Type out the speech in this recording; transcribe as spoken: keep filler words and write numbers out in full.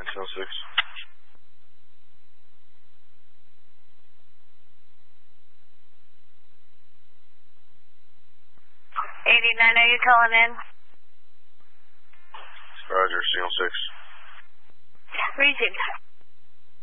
nineteen oh six. eighty-nine, are you calling in? Roger, single six. Regent.